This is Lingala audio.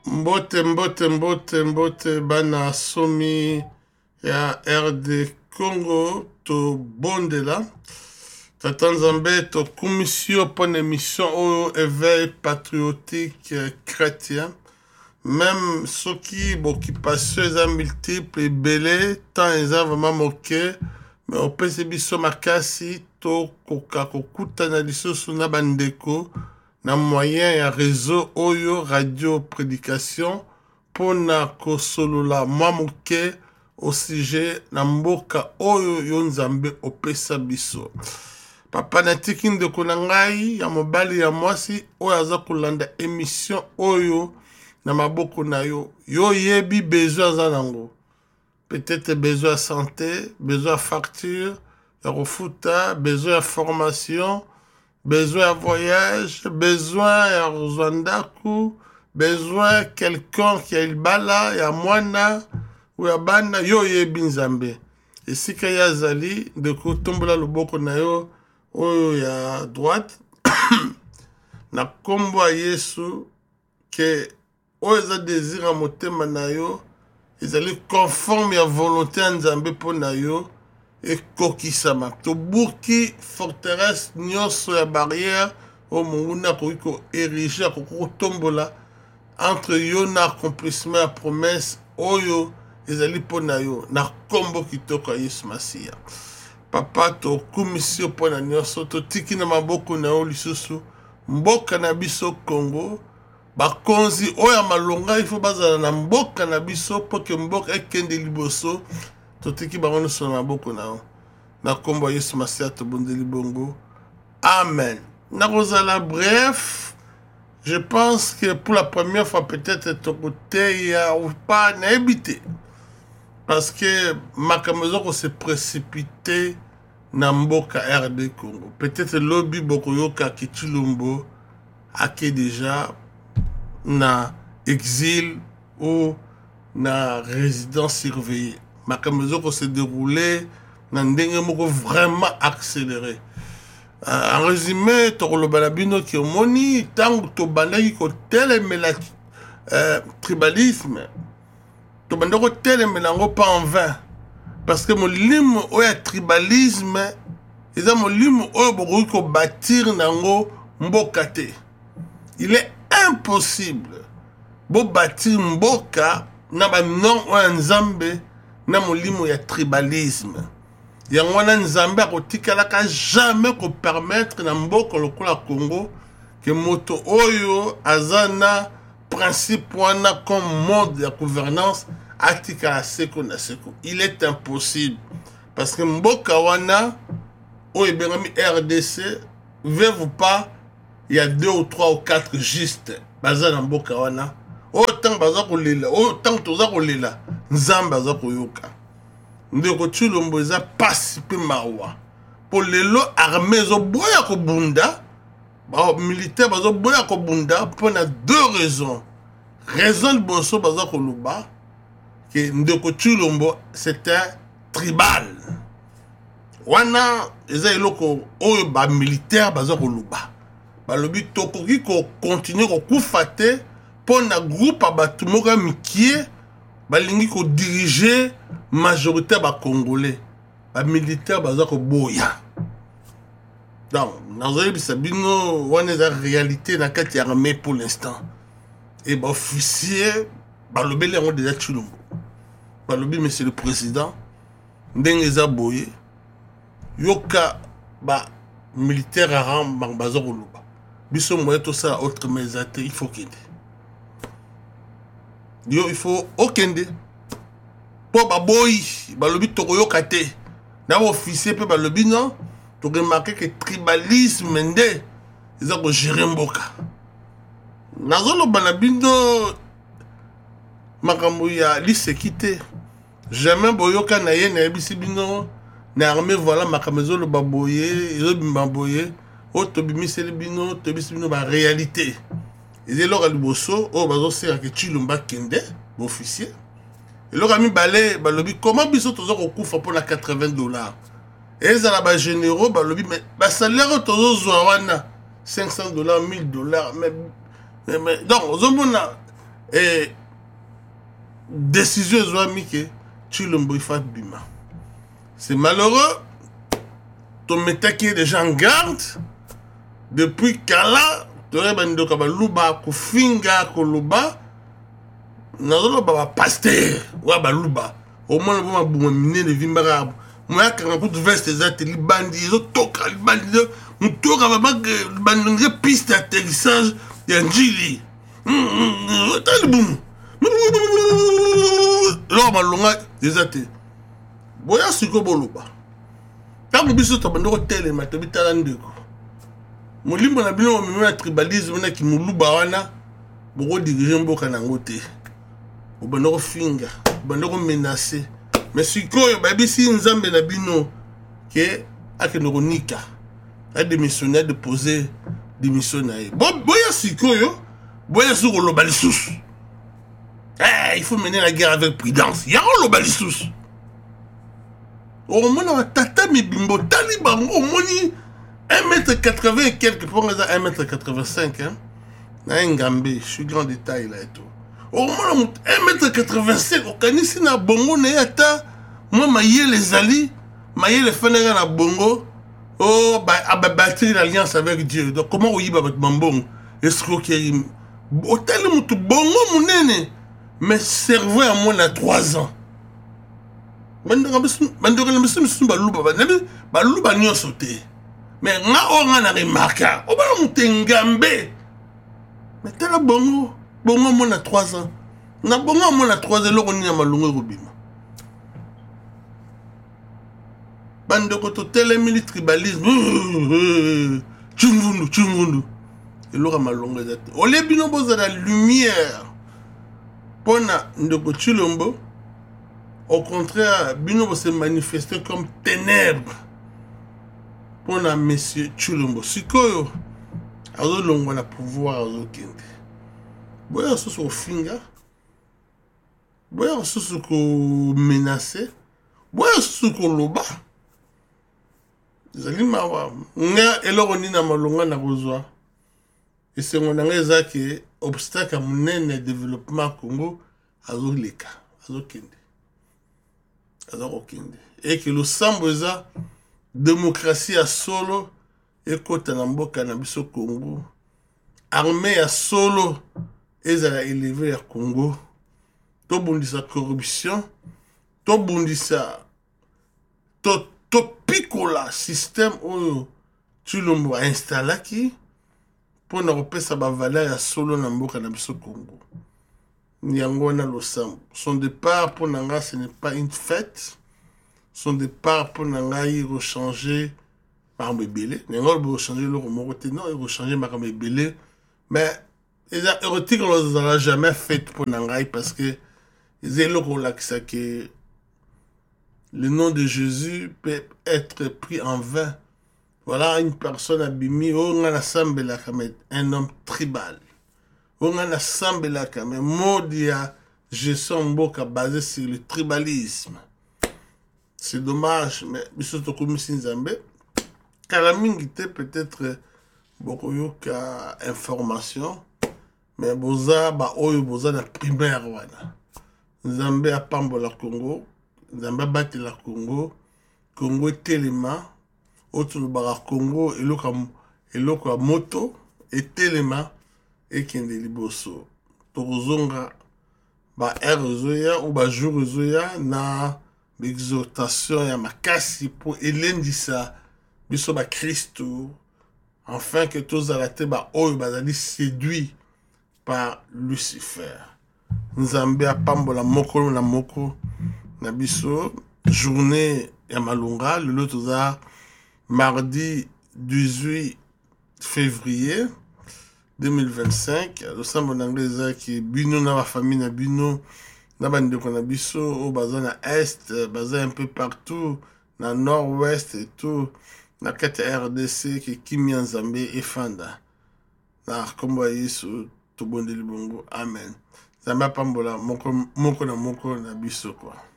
Mbote bana somi ya RD Congo to bondela tata nzambe to commission pour une émission au éveil patriotique chrétien même ceux qui occupation eza multiple ebele tant eza vraiment moke mais opesi biso makasi to koka kokutana lisusu na bandeko na moyen ya réseau oyo radio prédication pona kosolola mwa moke au sujet na mboka oyo yo nzambe opesa biso papa natiki ndeko na ngai ya mobali ya mwasi oyo aza kolanda émission oyo na maboko na yo yo yebi besoin aza nango peut-être besoin de santé besoin de facture ya kofuta besoin de formation besoin de voyage, besoin ya Rwanda, besoin quelqu'un qui a il bala, ya mwana, ou ya bana, yo yebi nzambe. Et si kaya zali, de kotombola loboko na yo, oyo ya droite, na kombo a Yesu, que oyo za désir a motema na yo, ezali conforme ya volonté ya nzambe po na yo, et kokisama to burki forteresse nyonso ya barrière o munguna ko ériger ko tombola entre yo na accomplissement ya promesse oyo ezali pona yo na kombo kitoko ya Yesu Masia papa to commission pona nyonso to tiki na maboko na yo lisusu mboka na biso Congo bakonzi oyo malonga il faut bazala na mboka na biso po ke mboka ekende liboso totiki bango so na maboko na yo na kombo Yesu Masia to bondeli bongo amen na kozala bref je pense que pour la première fois peut-être ton côté ya ou pas na habité parce que makambo ko se précipiter na mboka RD Congo peut-être lobby boko yoka Kitulumbo ake déjà na exil ou na résidence surveillée makambo ko se dérouler na ndenge moko vraiment accéléré en résumé tokoloba bino ki omoni tango to bandaki ko telemela tribalisme to bandako telemela ngo pas en vain parce que molimo oya tribalisme eza molimo oyo bokoki ko bâtir nango mboka te il est impossible bo bâtir mboka na ba non oya nzambe na molimo ya tribalisme yango wana nzambe akotikalaka jamais ko permettre na mboka lokola Congo que moto oyo aza na principe wana comme mode de gouvernance atikala seko na seko il est impossible parce que mboka wana oyo bengami RDC veut pas il y a 2 ou 3 ou 4 juste baza na mboka wana autant baza kolela autant toza kolela nzambe aza koyoka ndeko Chulombo eza pasi pe mawa po lelo armée zo boya ko bunda ba militaire bazo boya ko bunda pour na 2 raisons raison de boso baza ko luba que ndeko Chulombo c'était tribal wana eza eloko oyo ba militaire baza ko luba ba lobi tokoki ko continuer ko kufate pour na groupe abatu moka mikie balingi ko diriger majorité ba congolais ba militaire baza ko boya donc nazoyi bisabino wana za réalité na kati ya armée pour l'instant et ba officier ba lobeli ngo déjà Chulombo ba lobi monsieur le président ndenge za boye yoka ba militaire rang baza ko loba biso moye to ça autre mesate il faut qu'il yo il faut okende po baboyi balobi tokoyoka te na officier pe balobi non to remarquer que tribalisme nde eza ko gérer mboka nazoloba na bino makambo ya lisekite jamais boyoka na ye na yebisi bino na armée voilà makambo ezoloba boye ezobimba boye oyo tobimiseli bino tobisi bino ba réalité ezelo liboso oyo bazosera ke Chilombo akende officier eloko mibale balobi comment biso toza kokufa pour la $80 ezala ba généraux balobi mais ba salaire tozozwa wana $500 $1000 mais donc ozomona et décision ezwami ke Tshilombo ifa bima. C'est malheureux. Tometaki déjà en garde depuis kala tore bandoka baluba kufinga koloba nazoloba ba pasteur wa baluba au moins ba buma minene vimbara moi quand pour veste ezate libandi zo toka libandi mutoka ba bandi piste d'atterrissage ya njili talibum lo malonga ezate boya siko boluba tango biso to bandoko telema to bitala ndeko molimbo na bino mimi na tribalisme na kimuluba wana boko diriger mboka nango te obandoko finga obandoko menacer mais sikoyo babisi nzambe na bino ke akendoko nika a démissionner déposer démission na ye boya sikoyo boya siko loba lisusu il faut mener la guerre avec prudence ya loba lisusu au moins tata mibimbo tali bango au moins 1m80 et quelques pour 1m85 hein na ngambe je suis grand détail là et tout au moins 1m85 okanisi na bongo na yata moi maye les ali maye les fenega na bongo oh ba bâtir l'alliance avec Dieu donc comment oyiba bat mambongo escroquerie hôtel mutu bongo munene mais cerveau à moins de 3 ans bandoko na biso misu baluba nyonso te mais nga o nga na remarka o bala mutengambe mais tala bongo mo na 3 ans na bongo mo na 3 ans loko ni na malungu robima bandoko to telemili tribalisme chungundu eloko malungu ezate olebino boza la lumière pona ndoko Tshilombo. Au contraire, Bino se manifester comme ténèbres pour la monsieur Tshilombo. Sikoyo, azo longo na pouvoir azo kende. Boya soso au finga, boya soso ko menacer, boya soso ko loba. Zali mawa, nga eloko ni na malonga na kozwa. Et c'est mon angeza que obstacle à mon développement Congo azo leka, azo kende. Et que le samboza démocratie à solo et kota na mboka na biso Congo armée à solo ezala élevé à Congo to bundisa corruption to bundisa to pikola système oyo Tshilombo a installaki pour na repesa ba valeur ya solo na mboka na biso Congo. Nyangona Losambo. Son départ pour Nanga, ce n'est pas une fête. Son départ pour Nanga, il va changer par Mébélé. Nanga, il va changer le remorté. Non, il va changer par Mébélé. Mais, les érotiques, on ne l'a jamais fait pour Nanga parce que les éloquents que le nom de Jésus peut être pris en vain. Voilà une personne abîmée. On a un homme tribal. On a assemblé là quand même modia gestion mboka basé sur le tribalisme. C'est dommage mais biso comme Nzambe kalamingi te peut-être beaucoup yoka information mais boza ba oyo boza na primaire wana. Nzambe a pambola Congo, Nzambe bati la Congo telema autre bara Congo eloko moto et telema et kende liboso tozonga ba erozoya ou ba jourzoya na l'exhortation ya makasi pour elendisa biso ba Christo afin que tous alate ba oyo bazali séduit par Lucifer. Nzambe apambola moko na moko na biso journée ya malunga le toza mardi 18 février 2025, le sambo n'anglais qui bino na famille na bino na bandeko na biso au bazin na est, bazin un peu partout na nord-ouest et tout na kati RDC qui Kimia Nzambe et Fanda na kombo Yesu to bondeli bongo amen. Zamba pambola moko na biso quoi.